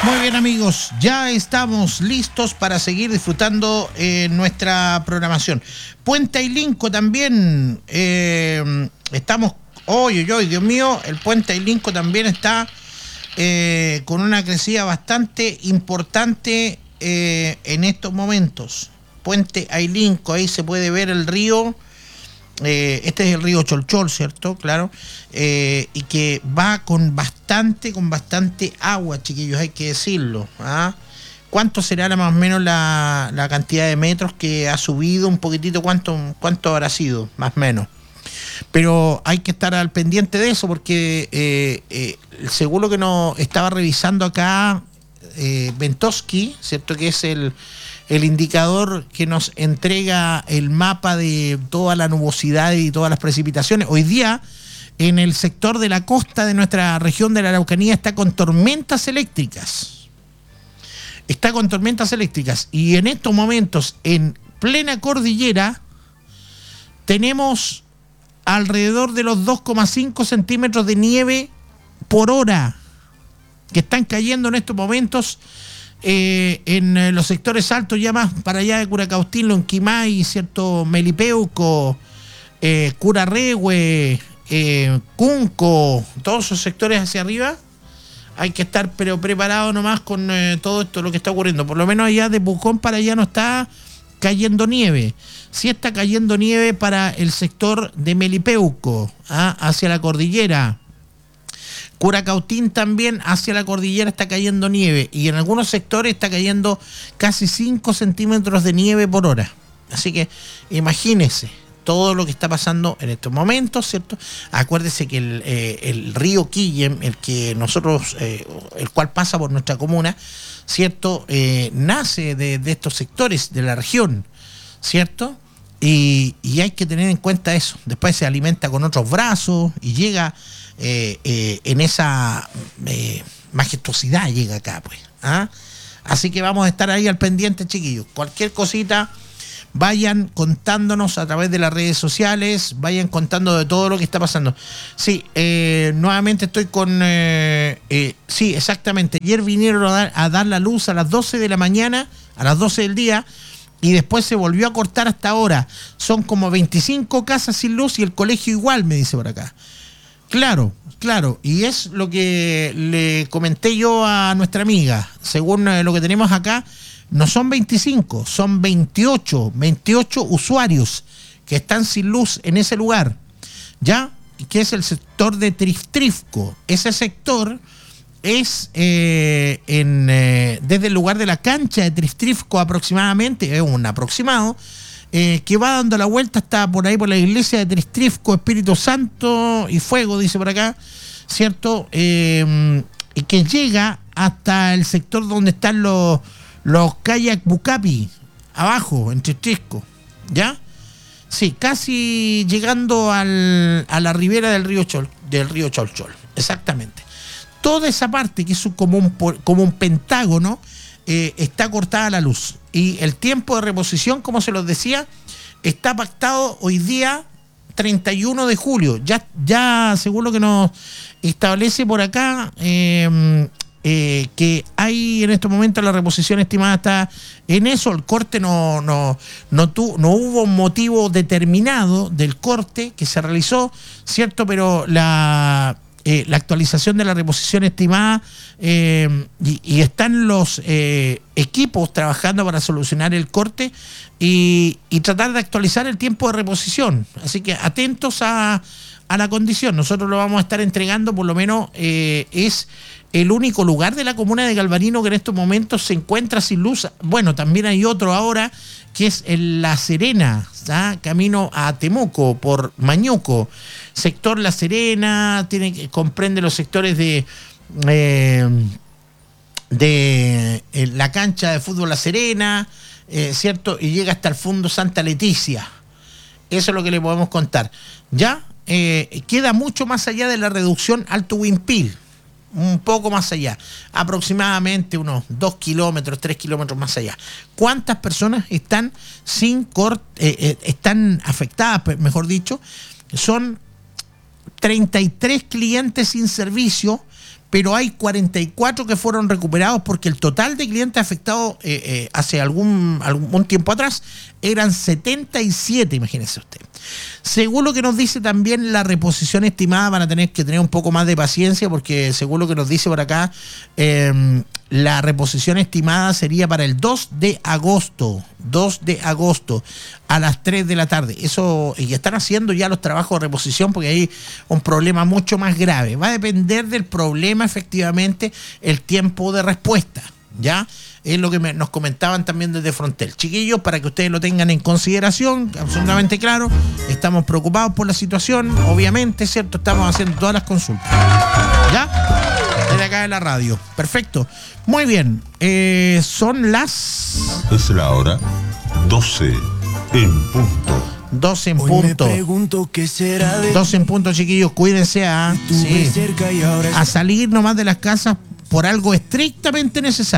Muy bien, amigos, ya estamos listos para seguir disfrutando nuestra programación. Puente Ailinco también, estamos, Dios mío, el Puente Ailinco también está con una crecida bastante importante en estos momentos. Puente Ailinco, ahí se puede ver el río. Este es el río Cholchol, ¿cierto? Claro. Y que va con bastante agua, chiquillos, hay que decirlo. ¿Ah? ¿Cuánto será más o menos la cantidad de metros que ha subido un poquitito? ¿Cuánto habrá sido? Más o menos. Pero hay que estar al pendiente de eso porque según lo que nos estaba revisando acá Ventoski, ¿cierto? Que es el indicador que nos entrega el mapa de toda la nubosidad y todas las precipitaciones. Hoy día, en el sector de la costa de nuestra región de la Araucanía, está con tormentas eléctricas. Y en estos momentos, en plena cordillera, tenemos alrededor de los 2,5 centímetros de nieve por hora que están cayendo en estos momentos en los sectores altos, ya más para allá de Curacaustín, Lonquimay, ¿cierto? Melipeuco, Curarrehue, Cunco, todos esos sectores hacia arriba. Hay que estar pero preparado nomás con todo esto, lo que está ocurriendo. Por lo menos allá de Pucón para allá no está cayendo nieve. Sí está cayendo nieve para el sector de Melipeuco, hacia la cordillera. Curacautín también hacia la cordillera está cayendo nieve y en algunos sectores está cayendo casi 5 centímetros de nieve por hora. Así que imagínense todo lo que está pasando en estos momentos, ¿cierto? Acuérdese que el río Quillem, el cual pasa por nuestra comuna, ¿cierto? Nace de estos sectores de la región, ¿cierto? Y hay que tener en cuenta eso. Después se alimenta con otros brazos y llega en esa majestuosidad, llega acá, pues. Así que vamos a estar ahí al pendiente, chiquillos. Cualquier cosita, vayan contándonos a través de las redes sociales, vayan contando de todo lo que está pasando. Sí, nuevamente estoy con... sí, exactamente. Ayer vinieron a dar la luz a las 12 de la mañana, a las 12 del día, y después se volvió a cortar hasta ahora. Son como 25 casas sin luz y el colegio igual, me dice por acá. Claro, y es lo que le comenté yo a nuestra amiga. Según lo que tenemos acá, no son 25, son 28 usuarios que están sin luz en ese lugar, ¿ya? Que es el sector de Triftrifco. Ese sector es desde el lugar de la cancha de Triftrifco aproximadamente, es un aproximado, que va dando la vuelta hasta por ahí por la iglesia de Triftrifco, Espíritu Santo y Fuego, dice por acá, ¿cierto? Y que llega hasta el sector donde están los kayak Bucapi, abajo, en Triftrifco, ¿ya? Sí, casi llegando a la ribera del río Cholchol, exactamente. Toda esa parte, que es como un pentágono, está cortada la luz. Y el tiempo de reposición, como se los decía, está pactado hoy día 31 de julio. Ya según lo que nos establece por acá, que hay en estos momentos la reposición estimada está en eso. El corte no hubo un motivo determinado del corte que se realizó, ¿cierto? Pero la actualización de la reposición estimada y están los equipos trabajando para solucionar el corte y tratar de actualizar el tiempo de reposición. Así que atentos a la condición. Nosotros lo vamos a estar entregando, por lo menos es el único lugar de la comuna de Galvarino que en estos momentos se encuentra sin luz. Bueno, también hay otro ahora que es en La Serena, ¿tá? Camino a Temuco por Mañuco. Sector La Serena comprende los sectores de la cancha de fútbol La Serena, ¿cierto? Y llega hasta el fondo Santa Leticia. Eso es lo que le podemos contar. Ya queda mucho más allá de la reducción Alto Huimpil. Un poco más allá, aproximadamente unos 2 kilómetros, 3 kilómetros más allá. ¿Cuántas personas están están afectadas, mejor dicho? Son 33 clientes sin servicio, pero hay 44 que fueron recuperados porque el total de clientes afectados hace algún tiempo atrás eran 77, imagínese usted. Según lo que nos dice también la reposición estimada, van a tener que tener un poco más de paciencia porque según lo que nos dice por acá, la reposición estimada sería para el 2 de agosto a las 3 de la tarde. Eso, y están haciendo ya los trabajos de reposición porque hay un problema mucho más grave. Va a depender del problema, efectivamente, el tiempo de respuesta, ¿ya? Es lo que nos comentaban también desde Frontel. Chiquillos, para que ustedes lo tengan en consideración, absolutamente claro, estamos preocupados por la situación, obviamente, ¿cierto? Estamos haciendo todas las consultas. ¿Ya? Desde acá de la radio. Perfecto. Muy bien. Son las... Es la hora 12 en punto. 12 en punto. 12 en punto, chiquillos. Cuídense a salir nomás de las casas por algo estrictamente necesario.